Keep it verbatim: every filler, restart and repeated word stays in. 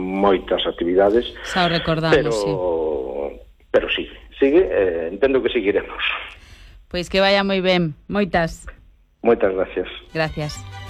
moitas actividades. Xa o recordamos, pero, sí. Pero sí, sigue, eh, entendo que seguiremos. Pois que vaya moi ben, moitas. Moitas gracias. Gracias.